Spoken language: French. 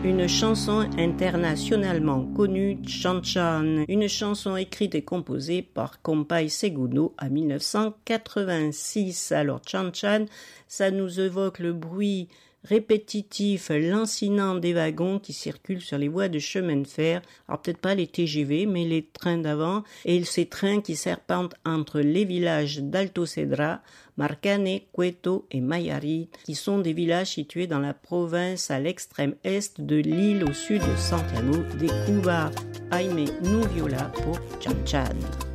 Une chanson internationalement connue, Chan Chan, une chanson écrite et composée par Compay Segundo en 1986. Alors Chan Chan, ça nous évoque le bruit répétitif, lancinant des wagons qui circulent sur les voies de chemin de fer. Alors peut-être pas les TGV, mais les trains d'avant. Et ces trains qui serpentent entre les villages d'Alto Cedra, Marcane, Cueto et Mayarit, qui sont des villages situés dans la province à l'extrême est de l'île au sud de Santiago de Cuba. Jaime Nuviola pour Chan Chan.